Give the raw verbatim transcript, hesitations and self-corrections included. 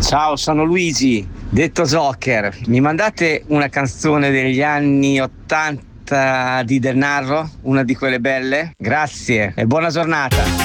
Ciao, sono Luigi, detto Zocker. Mi mandate una canzone degli anni ottanta di Del Narro? Una di quelle belle? Grazie e buona giornata.